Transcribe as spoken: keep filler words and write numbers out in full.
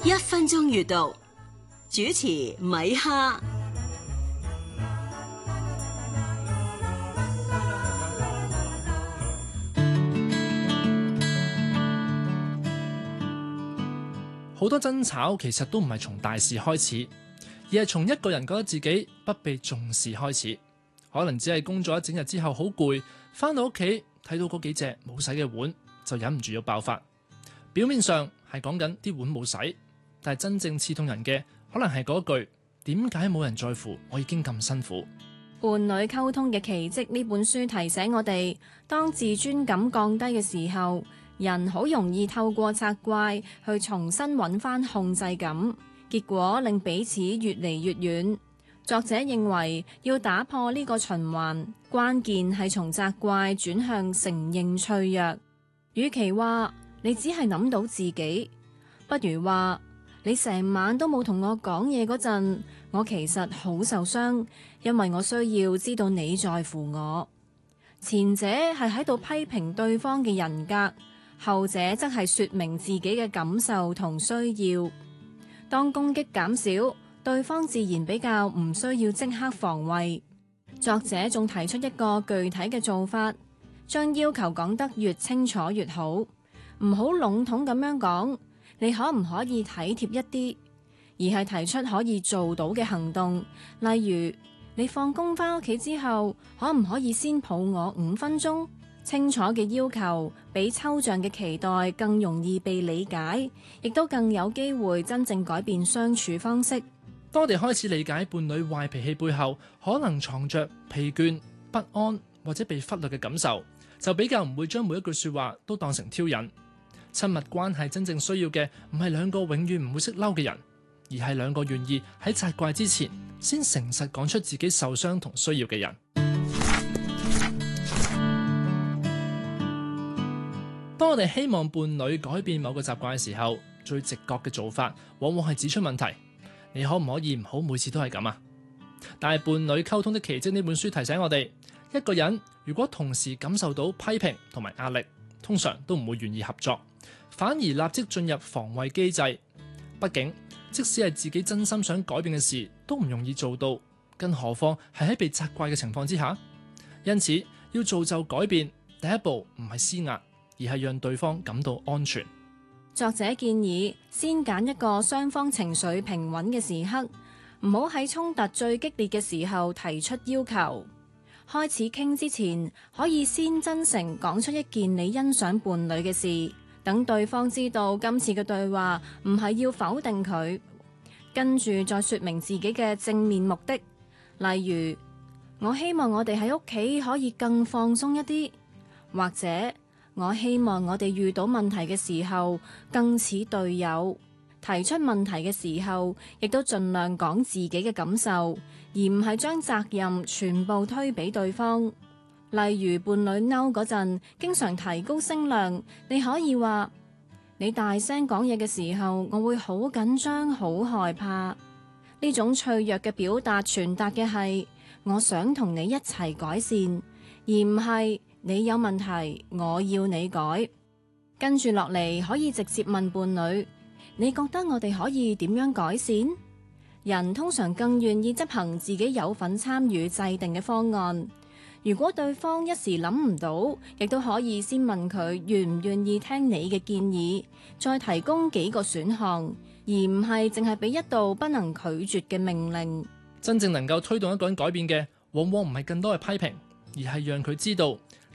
一分鐘閱讀，主持米哈。 好多爭吵其實都唔係從大事開始，而係從一個人覺得自己不被重視開始。可能只係工作一整日之後好攰，返到屋企睇到嗰幾隻冇洗嘅碗，就忍唔住要爆發。表面上係講緊啲碗冇洗，但係真正刺痛人嘅可能係嗰句點解冇人在乎我已經咁辛苦。 伴侶溝通嘅奇蹟呢本書提醒我哋，當自尊感降低嘅時候，人好容易透過責怪去重新揾返控制感，結果令彼此越嚟越遠。作者認為要打破呢個循環，關鍵係從責怪轉向承認脆弱。與其話你只係諗到自己，不如話你成晚都冇同我講嘢嗰陣，我其實好受傷，因為我需要知道你在乎我。前者係喺度批評對方嘅人格，後者則係說明自己嘅感受同需要。當攻擊減少，對方自然比較唔需要即刻防衛。作者仲提出一個具體嘅做法，將要求講得越清楚越好，唔好籠統咁樣講，你可唔可以體貼一啲，而係提出可以做到嘅行動。例如，你放工返屋企之後，可唔可以先抱我五分鐘？清楚嘅要求比抽象嘅期待更容易被理解，亦都更有機會真正改變相處方式。 當我哋開始理解伴侶壞脾氣背後可能藏着疲倦、不安或者被忽略嘅感受，就比較唔會將每一句說話都當成挑釁。親密關係真正需要嘅唔係兩個永遠唔會識嬲嘅人，而係兩個願意喺責怪之前先誠實講出自己受傷同需要嘅人。當我哋希望伴侶改變某個習慣嘅時候，最直覺嘅做法往往係指出問題。你可唔可以唔好每次都係咁啊？但係伴侶溝通的奇蹟呢本書提醒我哋，一個人如果同時感受到批評同埋壓力，通常都唔會願意合作，反而立即進入防衛機制。畢竟即使係自己真心想改變嘅事，都唔容易做到，更何況係喺被責怪嘅情況之下。因此要造就改變，第一步唔係施壓，而係讓對方感到安全。 作者建議先揀一個雙方情緒平穩嘅時刻，唔好喺衝突最激烈嘅時候提出要求。開始傾之前，可以先真誠講出一件你欣賞伴侶嘅事，等對方知道今次嘅對話唔係要否定佢，跟住再說明自己嘅正面目的。例如，我希望我哋喺屋企可以更放鬆一啲，或者我希望我哋遇到問題嘅時候更似隊友。提出問題嘅時候，亦都盡量講自己嘅感受，而唔係將責任全部推俾對方。例如伴侶嬲嗰陣，經常提高聲量，你可以話：你大聲講嘢嘅時候，我會好緊張、好害怕。呢種脆弱嘅表達傳達嘅係我想同你一齊改善，而唔係你有問題，我要你改。跟住落嚟可以直接問伴侶：你覺得我哋可以點樣改善？人通常更願意執行自己有份參與制定嘅方案。如果對方一時諗唔到，亦都可以先問佢願唔願意聽你嘅建議，再提供幾個選項，而唔係淨係俾一道不能拒絕嘅命令。 真正能夠推動一個人改變嘅，往往唔係更多嘅批評，而係讓佢知道